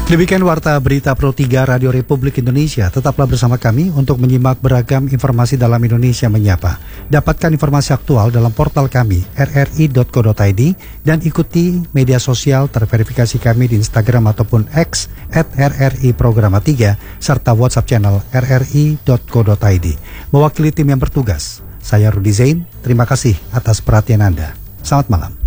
Demikian Warta Berita Pro 3 Radio Republik Indonesia. Tetaplah bersama kami untuk menyimak beragam informasi dalam Indonesia Menyapa. Dapatkan informasi aktual dalam portal kami rri.co.id dan ikuti media sosial terverifikasi kami di Instagram ataupun X @RRI_Programa 3 serta WhatsApp channel rri.co.id. Mewakili tim yang bertugas, saya Rudi Zain. Terima kasih atas perhatian Anda. Selamat malam.